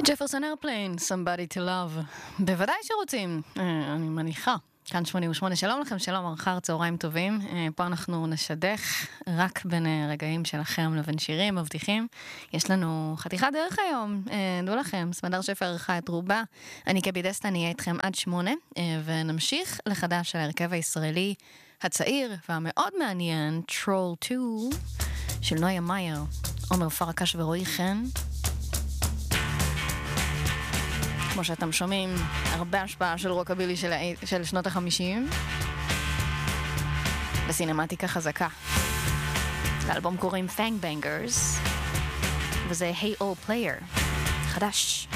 ג'פרסון איירפליין, Somebody to Love. בוודאי שרוצים, אני מניחה. כאן 88, שלום לכם, שלום, אחר צהריים טובים. פה אנחנו נשדך רק בין רגעים שלכם לבין שירים, מבטיחים. יש לנו חתיכת דרך היום, דעו לכם, סמדר שפר ערכה את רובה. אני קבי דסטה, נהיה איתכם עד 8, ונמשיך לחדש של ההרכב הישראלי הצעיר והמאוד מעניין, Troll 2, של נויה מאייר, עומר פרקש ורועי חן. כמו שאתם שומעים, הרבה השפעה של רוקבילי של שנות ה-50 וסינמטיקה חזקה. לאלבום קוראים Fang Bangers, וזה Hey Old Player, חדש.